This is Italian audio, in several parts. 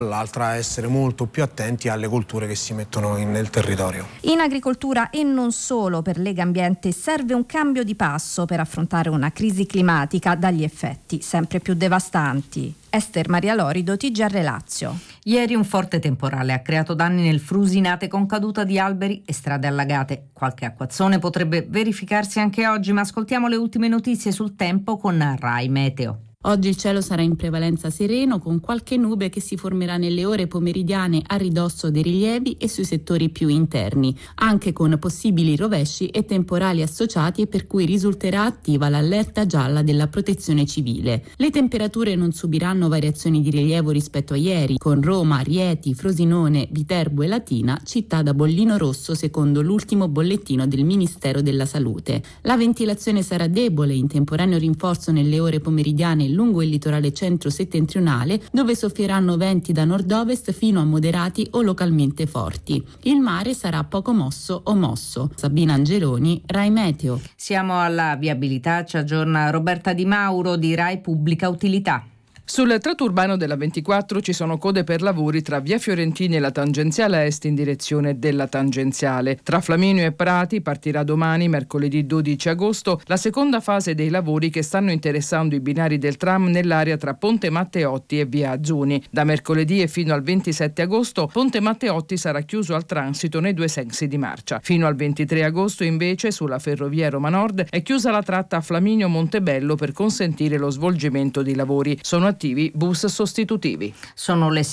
l'altra a essere molto più attenti alle colture che si mettono nel territorio. In agricoltura e non solo, per Legambiente serve un cambio di passo per affrontare una crisi climatica dagli effetti sempre più devastanti. Ester Maria Lorido, TGR Lazio. Ieri un forte temporale ha creato danni nel Frusinate con caduta di alberi e strade allagate. Qualche acquazzone potrebbe verificarsi anche oggi, ma ascoltiamo le ultime notizie sul tempo con Rai Meteo. Oggi il cielo sarà in prevalenza sereno, con qualche nube che si formerà nelle ore pomeridiane a ridosso dei rilievi e sui settori più interni, anche con possibili rovesci e temporali associati, e per cui risulterà attiva l'allerta gialla della Protezione Civile. Le temperature non subiranno variazioni di rilievo rispetto a ieri, con Roma, Rieti, Frosinone, Viterbo e Latina città da bollino rosso secondo l'ultimo bollettino del Ministero della Salute. La ventilazione sarà debole, in temporaneo rinforzo nelle ore pomeridiane lungo il litorale centro-settentrionale, dove soffieranno venti da nord-ovest fino a moderati o localmente forti. Il mare sarà poco mosso o mosso. Sabina Angeloni, Rai Meteo. Siamo alla viabilità, ci aggiorna Roberta Di Mauro di Rai Pubblica Utilità. Sul tratto urbano della 24 ci sono code per lavori tra via Fiorentini e la tangenziale est in direzione della tangenziale. Tra Flaminio e Prati partirà domani, mercoledì 12 agosto, la seconda fase dei lavori che stanno interessando i binari del tram nell'area tra Ponte Matteotti e via Azzuni. Da mercoledì e fino al 27 agosto Ponte Matteotti sarà chiuso al transito nei due sensi di marcia. Fino al 23 agosto invece sulla ferrovia Roma Nord è chiusa la tratta Flaminio Montebello per consentire lo svolgimento di lavori. Sono attivi bus sostitutivi. Sono le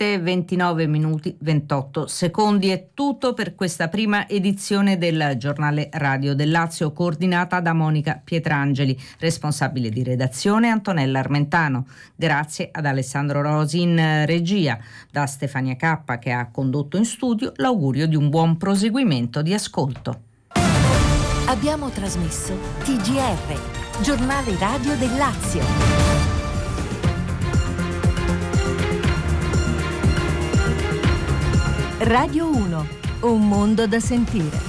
7:29 minuti 28 secondi. È tutto per questa prima edizione del giornale radio del Lazio, coordinata da Monica Pietrangeli, responsabile di redazione Antonella Armentano. Grazie ad Alessandro Rosi in regia, da Stefania Cappa che ha condotto in studio. L'augurio di un buon proseguimento di ascolto. Abbiamo trasmesso TGR, giornale radio del Lazio. Radio 1, un mondo da sentire.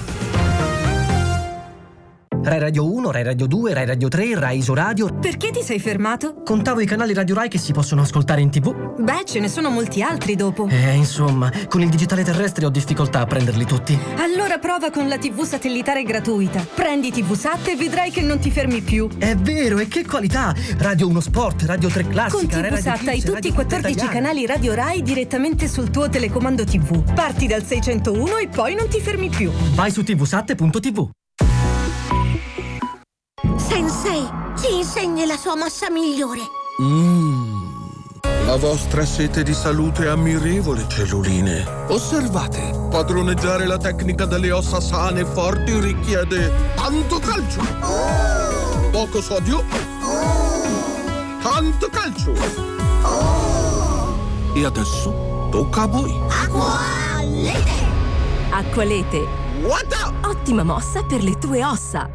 Rai Radio 1, Rai Radio 2, Rai Radio 3, Rai Isoradio. Perché ti sei fermato? Contavo i canali Radio Rai che si possono ascoltare in TV. Beh, ce ne sono molti altri dopo. Insomma, con il digitale terrestre ho difficoltà a prenderli tutti. Allora prova con la TV satellitare gratuita. Prendi TV Sat e vedrai che non ti fermi più. È vero, e che qualità! Radio 1 Sport, Radio 3 Classica, con TV Sat hai tutti i 14 canali Radio Rai direttamente sul tuo telecomando TV. Parti dal 601 e poi non ti fermi più. Vai su tvsat.tv. Sensei, ci insegni la sua mossa migliore. La vostra sete di salute è ammirevole, celluline. Osservate, padroneggiare la tecnica delle ossa sane e forti richiede tanto calcio, poco sodio, tanto calcio. E adesso tocca a voi. Acqualete. Acqualete. What? Ottima mossa per le tue ossa.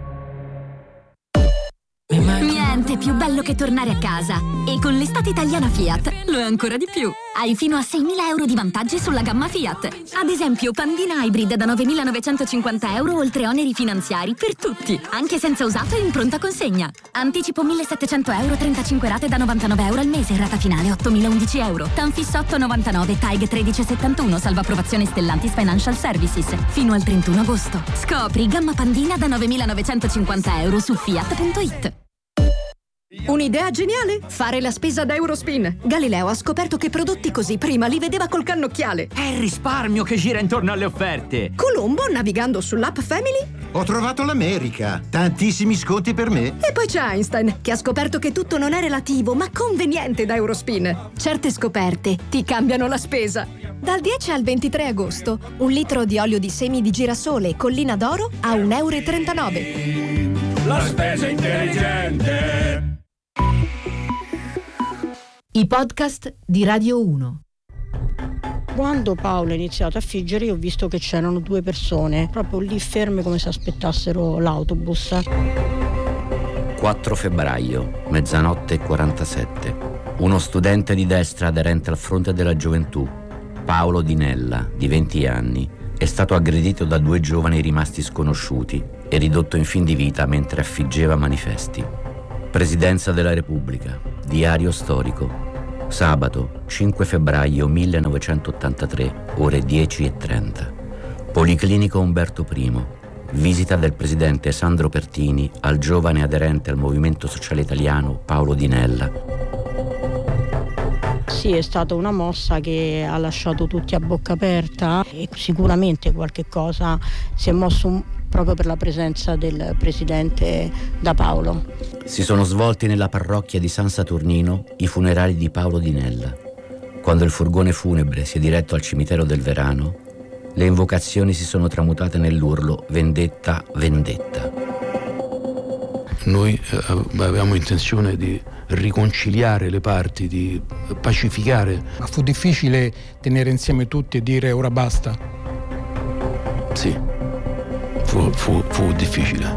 Niente più bello che tornare a casa. E con l'estate italiana Fiat lo è ancora di più. Hai fino a 6.000 euro di vantaggi sulla gamma Fiat. Ad esempio Pandina Hybrid da 9.950 euro oltre oneri finanziari per tutti, anche senza usato e in pronta consegna. Anticipo 1.700 euro, 35 rate da 99 euro al mese, rata finale 8.011 euro. Tanfis 8,99, TAG 1371, salva approvazione Stellantis Financial Services. Fino al 31 agosto. Scopri gamma Pandina da 9.950 euro su Fiat.it. Un'idea geniale? Fare la spesa da Eurospin. Galileo ha scoperto che prodotti così prima li vedeva col cannocchiale. È il risparmio che gira intorno alle offerte. Colombo, navigando sull'app Family, ho trovato l'America. Tantissimi sconti per me. E poi c'è Einstein, che ha scoperto che tutto non è relativo, ma conveniente da Eurospin. Certe scoperte ti cambiano la spesa. Dal 10 al 23 agosto, 1 litro di olio di semi di girasole Collina d'Oro a 1,39 euro. La spesa intelligente. I podcast di Radio 1. Quando Paolo ha iniziato a figgere io ho visto che c'erano 2 persone proprio lì ferme come se aspettassero l'autobus. 4 febbraio, mezzanotte e 47. Uno studente di destra aderente al Fronte della Gioventù, Paolo Di Nella, di 20 anni, è stato aggredito da 2 giovani rimasti sconosciuti e ridotto in fin di vita mentre affiggeva manifesti. Presidenza della Repubblica, diario storico. Sabato 5 febbraio 1983, ore 10:30. Policlinico Umberto I. Visita del presidente Sandro Pertini al giovane aderente al Movimento Sociale Italiano Paolo Di Nella. Sì, è stata una mossa che ha lasciato tutti a bocca aperta e sicuramente qualche cosa si è mosso proprio per la presenza del presidente Da Paolo. Si sono svolti nella parrocchia di San Saturnino i funerali di Paolo Di Nella. Quando il furgone funebre si è diretto al cimitero del Verano, le invocazioni si sono tramutate nell'urlo vendetta, vendetta. Noi avevamo intenzione di riconciliare le parti, di pacificare. Ma fu difficile tenere insieme tutti e dire ora basta? Sì, fu difficile.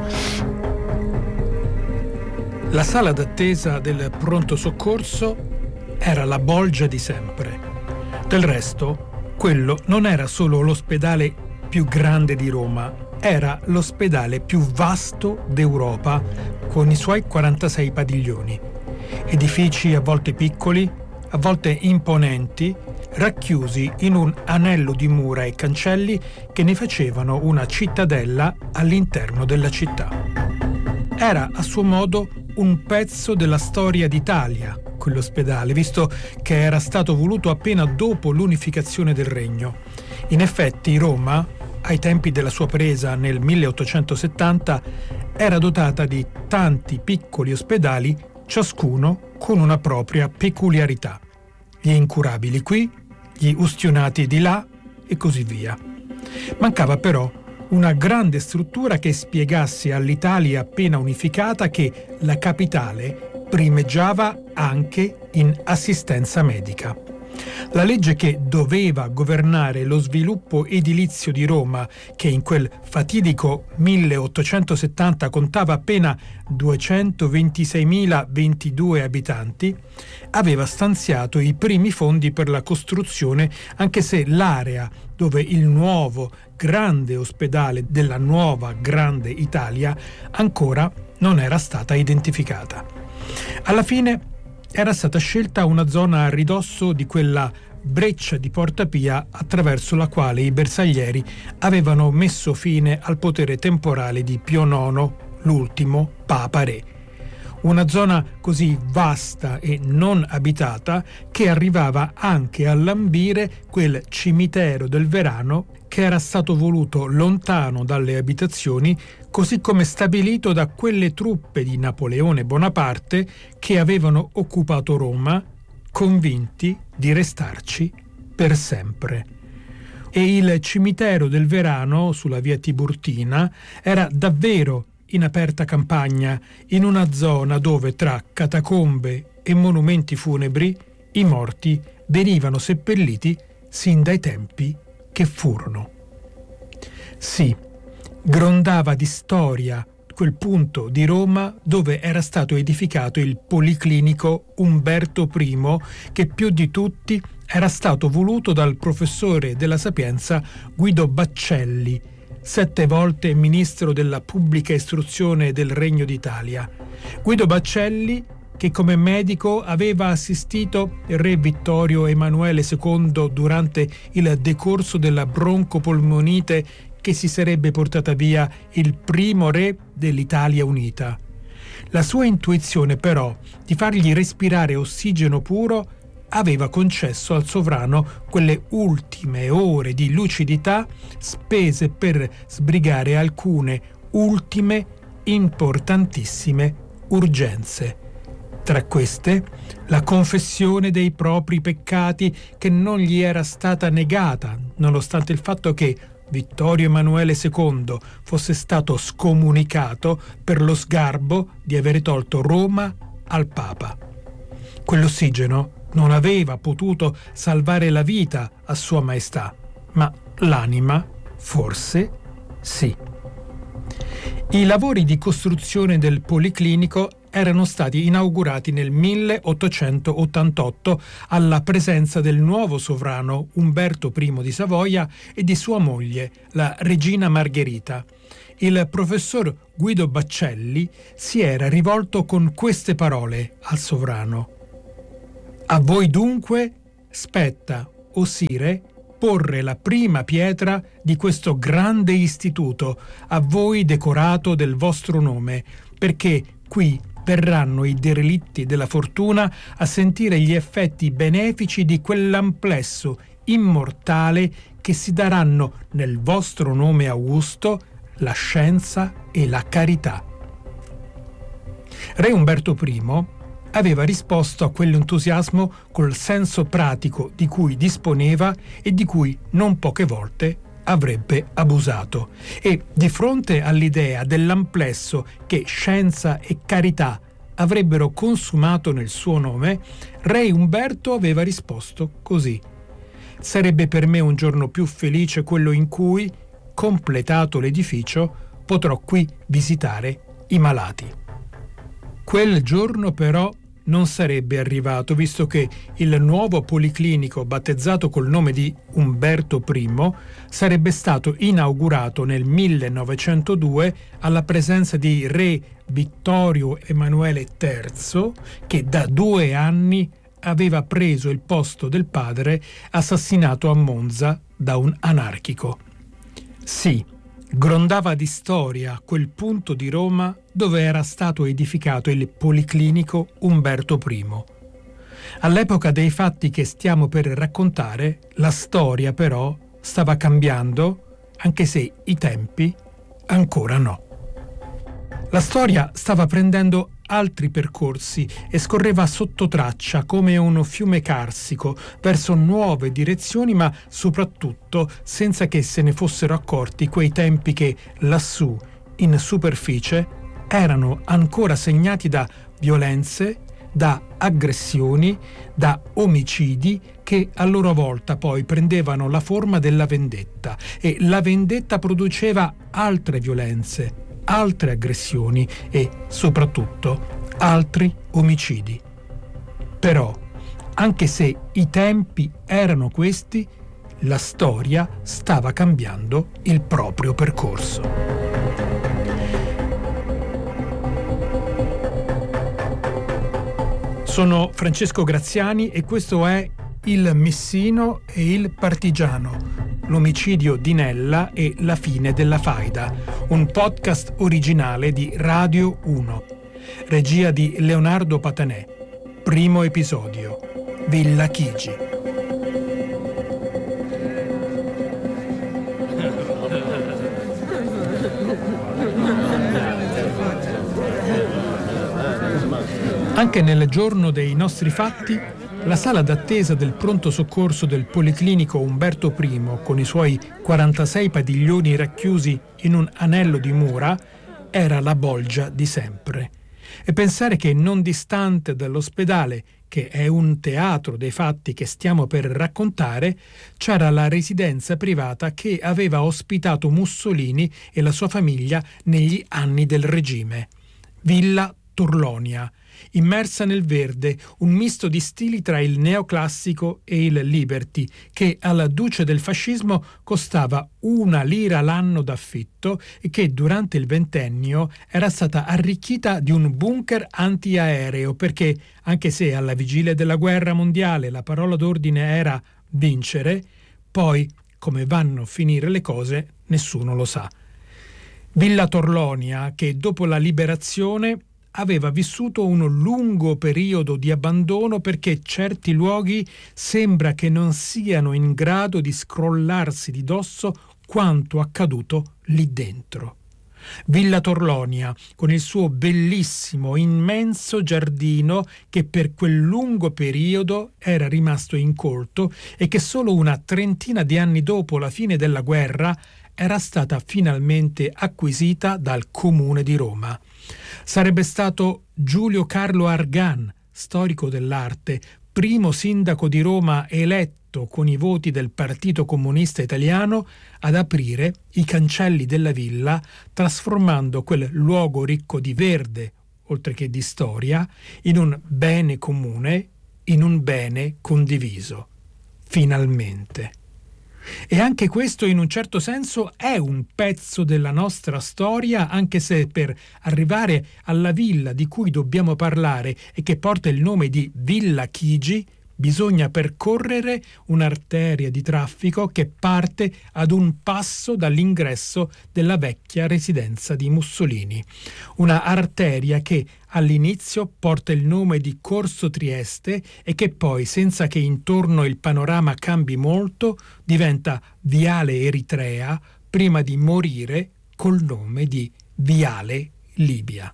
La sala d'attesa del pronto soccorso era la bolgia di sempre. Del resto, quello non era solo l'ospedale più grande di Roma, era l'ospedale più vasto d'Europa, con i suoi 46 padiglioni. Edifici a volte piccoli, a volte imponenti, racchiusi in un anello di mura e cancelli che ne facevano una cittadella all'interno della città. Era a suo modo un pezzo della storia d'Italia, quell'ospedale, visto che era stato voluto appena dopo l'unificazione del regno. In effetti Roma, ai tempi della sua presa nel 1870, era dotata di tanti piccoli ospedali, ciascuno con una propria peculiarità. Gli incurabili qui, gli ustionati di là e così via. Mancava però una grande struttura che spiegasse all'Italia appena unificata che la capitale primeggiava anche in assistenza medica. La legge che doveva governare lo sviluppo edilizio di Roma, che in quel fatidico 1870 contava appena 226.022 abitanti, aveva stanziato i primi fondi per la costruzione, anche se l'area dove il nuovo grande ospedale della nuova grande Italia ancora non era stata identificata. Alla fine era stata scelta una zona a ridosso di quella breccia di Porta Pia attraverso la quale i bersaglieri avevano messo fine al potere temporale di Pio IX, l'ultimo Papa Re. Una zona così vasta e non abitata che arrivava anche a lambire quel cimitero del Verano che era stato voluto lontano dalle abitazioni, così come stabilito da quelle truppe di Napoleone Bonaparte che avevano occupato Roma, convinti di restarci per sempre. E il cimitero del Verano, sulla via Tiburtina, era davvero in aperta campagna, in una zona dove tra catacombe e monumenti funebri i morti venivano seppelliti sin dai tempi che furono. Sì, grondava di storia quel punto di Roma dove era stato edificato il Policlinico Umberto I, che più di tutti era stato voluto dal professore della Sapienza Guido Baccelli, 7 volte ministro della pubblica istruzione del Regno d'Italia. Guido Baccelli, che come medico aveva assistito il re Vittorio Emanuele II durante il decorso della broncopolmonite che si sarebbe portata via il primo re dell'Italia unita. La sua intuizione però di fargli respirare ossigeno puro aveva concesso al sovrano quelle ultime ore di lucidità spese per sbrigare alcune ultime importantissime urgenze. Tra queste, la confessione dei propri peccati che non gli era stata negata, nonostante il fatto che Vittorio Emanuele II fosse stato scomunicato per lo sgarbo di avere tolto Roma al Papa. Quell'ossigeno non aveva potuto salvare la vita a Sua Maestà, ma l'anima forse sì. I lavori di costruzione del Policlinico erano stati inaugurati nel 1888 alla presenza del nuovo sovrano Umberto I di Savoia e di sua moglie, la regina Margherita. Il professor Guido Baccelli si era rivolto con queste parole al sovrano: A voi dunque spetta, o sire, porre la prima pietra di questo grande istituto, a voi decorato del vostro nome, perché qui verranno i derelitti della fortuna a sentire gli effetti benefici di quell'amplesso immortale che si daranno nel vostro nome augusto la scienza e la carità. Re Umberto I aveva risposto a quell'entusiasmo col senso pratico di cui disponeva e di cui non poche volte avrebbe abusato. E di fronte all'idea dell'amplesso che scienza e carità avrebbero consumato nel suo nome, Re Umberto aveva risposto così: sarebbe per me un giorno più felice quello in cui, completato l'edificio, potrò qui visitare i malati. Quel giorno però non sarebbe arrivato, visto che il nuovo policlinico, battezzato col nome di Umberto I, sarebbe stato inaugurato nel 1902 alla presenza di re Vittorio Emanuele III, che da 2 anni aveva preso il posto del padre assassinato a Monza da un anarchico. Sì, grondava di storia quel punto di Roma dove era stato edificato il Policlinico Umberto I. All'epoca dei fatti che stiamo per raccontare, la storia però stava cambiando, anche se i tempi ancora no. La storia stava prendendo altri percorsi e scorreva sotto traccia come un fiume carsico verso nuove direzioni, ma soprattutto senza che se ne fossero accorti quei tempi che lassù, in superficie, erano ancora segnati da violenze, da aggressioni, da omicidi che a loro volta poi prendevano la forma della vendetta, e la vendetta produceva altre violenze, altre aggressioni e soprattutto altri omicidi. Però, anche se i tempi erano questi, la storia stava cambiando il proprio percorso. Sono Francesco Graziani e questo è Il Missino e il Partigiano, l'omicidio di Nella e la fine della faida, un podcast originale di Radio 1. Regia di Leonardo Patanè. Primo episodio. Villa Chigi. Anche nel giorno dei nostri fatti, la sala d'attesa del pronto soccorso del Policlinico Umberto I, con i suoi 46 padiglioni racchiusi in un anello di mura, era la bolgia di sempre. E pensare che non distante dall'ospedale, che è un teatro dei fatti che stiamo per raccontare, c'era la residenza privata che aveva ospitato Mussolini e la sua famiglia negli anni del regime. Villa Torlonia, immersa nel verde, un misto di stili tra il neoclassico e il liberty, che alla duce del fascismo costava 1 lira l'anno d'affitto e che durante il ventennio era stata arricchita di un bunker antiaereo, perché, anche se alla vigilia della guerra mondiale la parola d'ordine era vincere, poi come vanno a finire le cose nessuno lo sa. Villa Torlonia, che dopo la liberazione aveva vissuto un lungo periodo di abbandono perché certi luoghi sembra che non siano in grado di scrollarsi di dosso quanto accaduto lì dentro. Villa Torlonia, con il suo bellissimo, immenso giardino che per quel lungo periodo era rimasto incolto e che solo una trentina di anni dopo la fine della guerra era stata finalmente acquisita dal Comune di Roma. Sarebbe stato Giulio Carlo Argan, storico dell'arte, primo sindaco di Roma eletto con i voti del Partito Comunista Italiano, ad aprire i cancelli della villa, trasformando quel luogo ricco di verde, oltre che di storia, in un bene comune, in un bene condiviso. Finalmente. E anche questo in un certo senso è un pezzo della nostra storia, anche se per arrivare alla villa di cui dobbiamo parlare e che porta il nome di Villa Chigi, bisogna percorrere un'arteria di traffico che parte ad un passo dall'ingresso della vecchia residenza di Mussolini. Una arteria che all'inizio porta il nome di Corso Trieste e che poi, senza che intorno il panorama cambi molto, diventa Viale Eritrea prima di morire col nome di Viale Libia.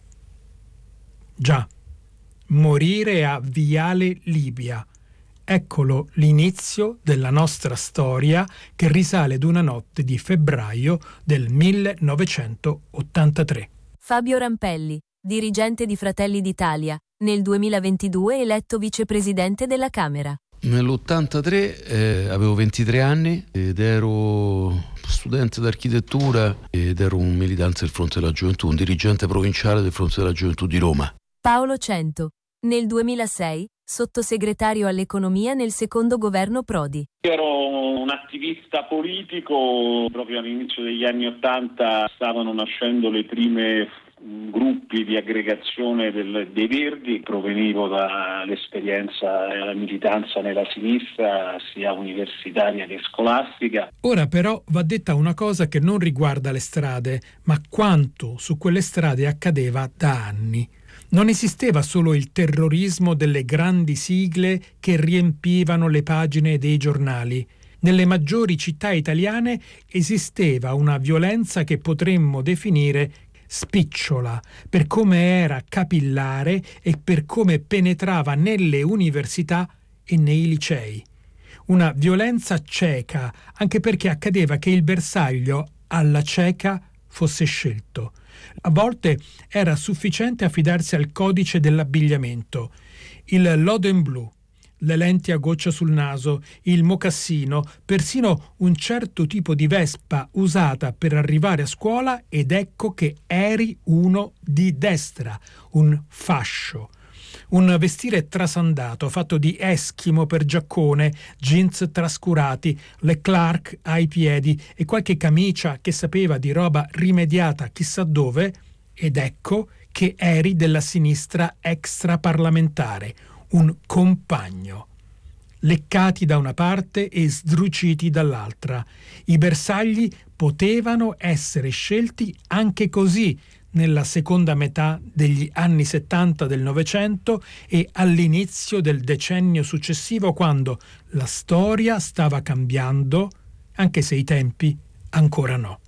Già, morire a Viale Libia. Eccolo l'inizio della nostra storia che risale ad una notte di febbraio del 1983. Fabio Rampelli, dirigente di Fratelli d'Italia, nel 2022 eletto vicepresidente della Camera. Nell'83 avevo 23 anni ed ero studente d'architettura ed ero un militante del Fronte della Gioventù, un dirigente provinciale del Fronte della Gioventù di Roma. Paolo Cento, nel 2006 sottosegretario all'economia nel secondo governo Prodi. Ero un attivista politico, proprio all'inizio degli anni '80 stavano nascendo le prime gruppi di aggregazione dei Verdi, provenivo dall'esperienza e la militanza nella sinistra sia universitaria che scolastica. Ora però va detta una cosa che non riguarda le strade, ma quanto su quelle strade accadeva da anni. Non esisteva solo il terrorismo delle grandi sigle che riempivano le pagine dei giornali. Nelle maggiori città italiane esisteva una violenza che potremmo definire spicciola, per come era capillare e per come penetrava nelle università e nei licei. Una violenza cieca, anche perché accadeva che il bersaglio alla cieca fosse scelto. A volte era sufficiente affidarsi al codice dell'abbigliamento, il loden blu, le lenti a goccia sul naso, il mocassino, persino un certo tipo di vespa usata per arrivare a scuola ed ecco che eri uno di destra, un fascio. Un vestire trasandato fatto di eschimo per giaccone, jeans trascurati, le Clark ai piedi e qualche camicia che sapeva di roba rimediata chissà dove, ed ecco che eri della sinistra extraparlamentare, un compagno. Leccati da una parte e sdruciti dall'altra. I bersagli potevano essere scelti anche così nella seconda metà degli anni 70 del Novecento e all'inizio del decennio successivo, quando la storia stava cambiando, anche se i tempi ancora no.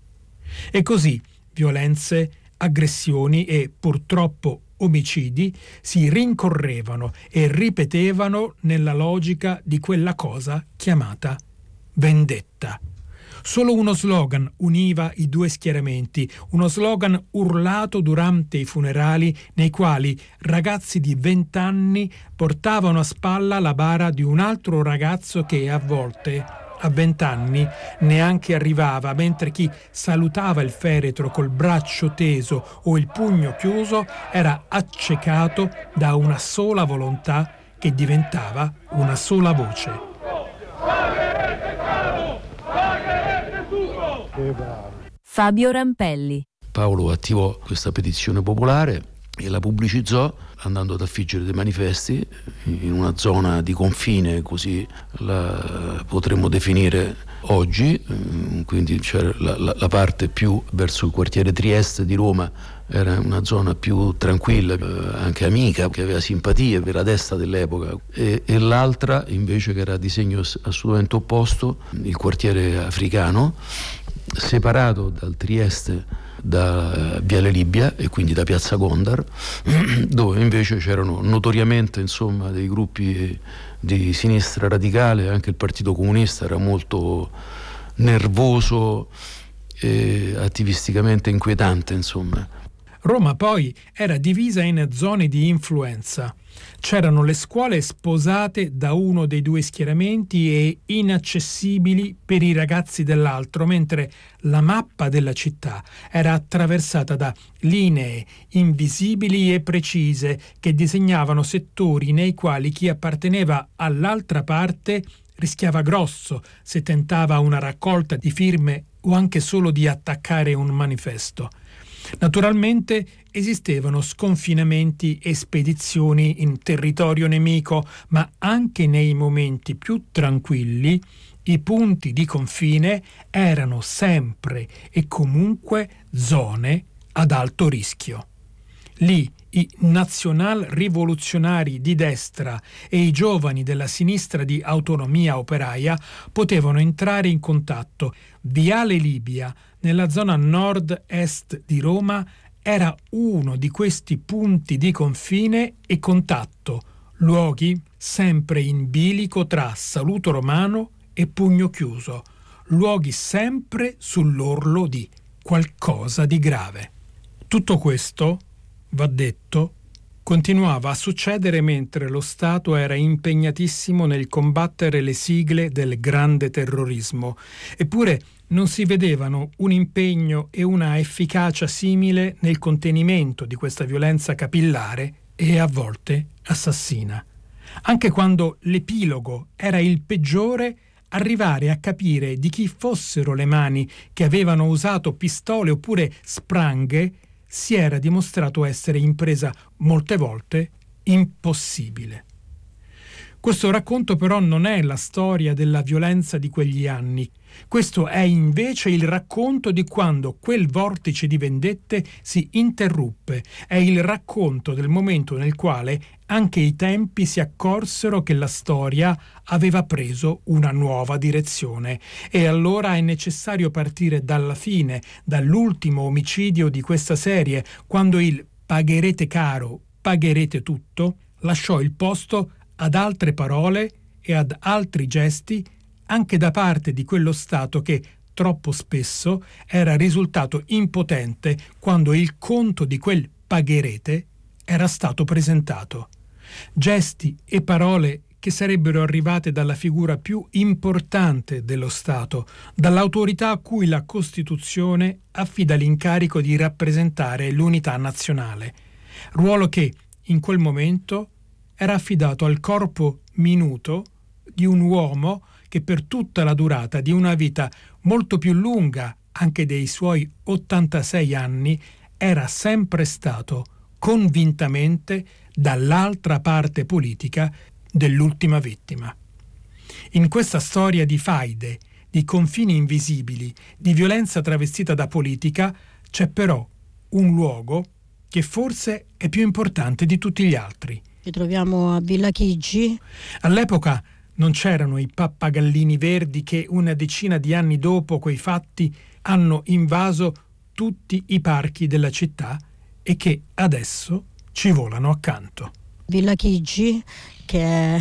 E così violenze, aggressioni e purtroppo omicidi si rincorrevano e ripetevano nella logica di quella cosa chiamata vendetta. Solo uno slogan univa i due schieramenti, uno slogan urlato durante i funerali nei quali ragazzi di 20 anni portavano a spalla la bara di un altro ragazzo che a volte, a 20 anni, neanche arrivava, mentre chi salutava il feretro col braccio teso o il pugno chiuso era accecato da una sola volontà che diventava una sola voce. Fabio Rampelli. Paolo attivò questa petizione popolare e la pubblicizzò andando ad affiggere dei manifesti in una zona di confine, così la potremmo definire oggi, quindi c'era la parte più verso il quartiere Trieste di Roma, era una zona più tranquilla, anche amica, che aveva simpatie per la destra dell'epoca, e l'altra invece che era di segno assolutamente opposto, il quartiere africano, separato dal Trieste da Viale Libia e quindi da Piazza Gondar, dove invece c'erano notoriamente dei gruppi di sinistra radicale. Anche il Partito Comunista era molto nervoso e attivisticamente inquietante, Roma poi era divisa in zone di influenza. C'erano le scuole sposate da uno dei due schieramenti e inaccessibili per i ragazzi dell'altro, mentre la mappa della città era attraversata da linee invisibili e precise che disegnavano settori nei quali chi apparteneva all'altra parte rischiava grosso se tentava una raccolta di firme o anche solo di attaccare un manifesto. Naturalmente esistevano sconfinamenti e spedizioni in territorio nemico, ma anche nei momenti più tranquilli i punti di confine erano sempre e comunque zone ad alto rischio. Lì i nazional-rivoluzionari di destra e i giovani della sinistra di autonomia operaia potevano entrare in contatto. Viale Libia, nella zona nord-est di Roma, era uno di questi punti di confine e contatto, luoghi sempre in bilico tra saluto romano e pugno chiuso, luoghi sempre sull'orlo di qualcosa di grave. Tutto questo, va detto, continuava a succedere mentre lo Stato era impegnatissimo nel combattere le sigle del grande terrorismo, eppure non si vedevano un impegno e una efficacia simile nel contenimento di questa violenza capillare e a volte assassina. Anche quando l'epilogo era il peggiore, arrivare a capire di chi fossero le mani che avevano usato pistole oppure spranghe si era dimostrato essere impresa molte volte impossibile. Questo racconto però non è la storia della violenza di quegli anni. Questo è invece il racconto di quando quel vortice di vendette si interruppe. È il racconto del momento nel quale anche i tempi si accorsero che la storia aveva preso una nuova direzione. E allora è necessario partire dalla fine, dall'ultimo omicidio di questa serie, quando il "pagherete caro, pagherete tutto" lasciò il posto ad altre parole e ad altri gesti anche da parte di quello Stato che troppo spesso era risultato impotente quando il conto di quel "pagherete" era stato presentato. Gesti e parole che sarebbero arrivate dalla figura più importante dello Stato, dall'autorità a cui la Costituzione affida l'incarico di rappresentare l'unità nazionale, ruolo che in quel momento era affidato al corpo minuto di un uomo che per tutta la durata di una vita molto più lunga anche dei suoi 86 anni era sempre stato convintamente dall'altra parte politica dell'ultima vittima. In questa storia di faide, di confini invisibili, di violenza travestita da politica, c'è però un luogo che forse è più importante di tutti gli altri. Ci troviamo a Villa Chigi. All'epoca non c'erano i pappagallini verdi che una decina di anni dopo quei fatti hanno invaso tutti i parchi della città e che adesso ci volano accanto. Villa Chigi, che è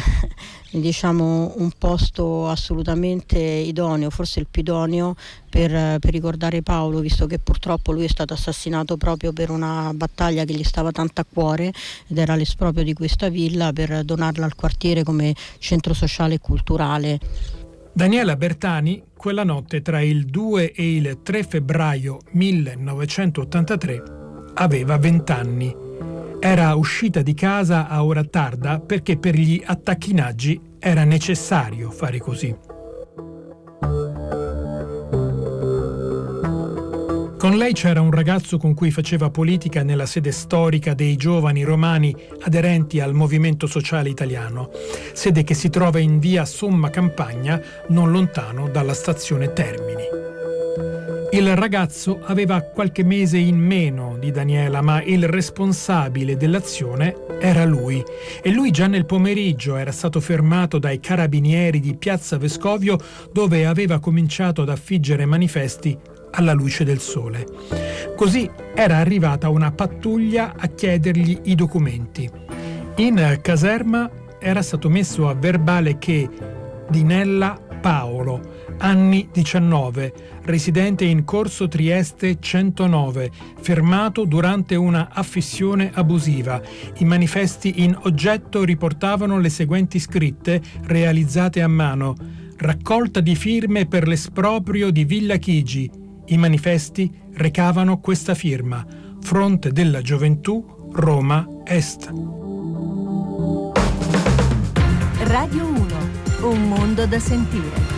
un posto assolutamente idoneo, forse il più idoneo per ricordare Paolo, visto che purtroppo lui è stato assassinato proprio per una battaglia che gli stava tanto a cuore ed era l'esproprio di questa villa per donarla al quartiere come centro sociale e culturale. Daniela Bertani, quella notte tra il 2 e il 3 febbraio 1983, aveva 20 anni. Era uscita di casa a ora tarda perché per gli attacchinaggi era necessario fare così. Con lei c'era un ragazzo con cui faceva politica nella sede storica dei giovani romani aderenti al Movimento Sociale Italiano, sede che si trova in via Somma Campagna, non lontano dalla stazione Termini. Il ragazzo aveva qualche mese in meno di Daniela, ma il responsabile dell'azione era lui. E lui già nel pomeriggio era stato fermato dai carabinieri di Piazza Vescovio, dove aveva cominciato ad affiggere manifesti alla luce del sole. Così era arrivata una pattuglia a chiedergli i documenti. In caserma era stato messo a verbale che Dinella Paolo, anni 19, residente in Corso Trieste 109, fermato durante una affissione abusiva. I manifesti in oggetto riportavano le seguenti scritte realizzate a mano: raccolta di firme per l'esproprio di Villa Chigi. I manifesti recavano questa firma: Fronte della Gioventù, Roma Est. Radio 1, un mondo da sentire.